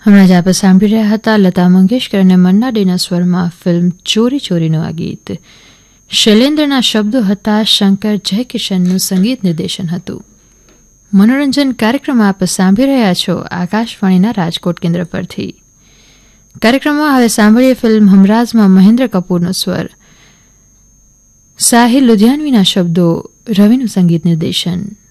હમણાં જ આપણે સાંભળી રહ્યા હતા લતા મંગેશકર અને મન્ના ડેના સ્વરમાં ફિલ્મ ચોરી ચોરીનું આ ગીત. શૈલેન્દ્રના શબ્દો હતા, શંકર જયકિશનનું સંગીત નિર્દેશન હતું. મનોરંજન કાર્યક્રમ આપ સાંભળી રહ્યા છો આકાશવાણીના રાજકોટ કેન્દ્ર પરથી. કાર્યક્રમમાં હવે સાંભળીએ ફિલ્મ હમરાઝમાં મહેન્દ્ર કપૂરનો સ્વર, સાહિલ લુધિયાનવીના શબ્દો, રવિનું સંગીત નિર્દેશન.